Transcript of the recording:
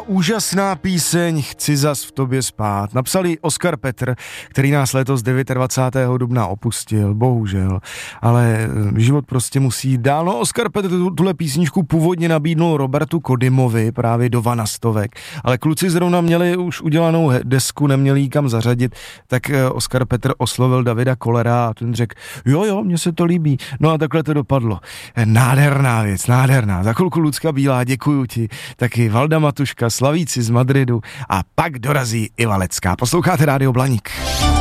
Úžasná píseň Chci zas v tobě spát. Napsal ji Oskar Petr, který nás letos 29. dubna opustil, bohužel. Ale život prostě musí jít dál. No, Oskar Petr tuhle písničku původně nabídnul Robertu Kodymovi právě do Vanastovek. Ale kluci zrovna měli už udělanou desku, neměli ji kam zařadit, tak Oskar Petr oslovil Davida Kollera a ten řekl, jo, mně se to líbí. No a takhle to dopadlo. Nádherná věc, nádherná. Za chvilku Lucka Bílá, děkuju ti. Taky Valda Matuška, slavíci z Madridu a pak dorazí i Valecká. Posloucháte Rádio Blaník.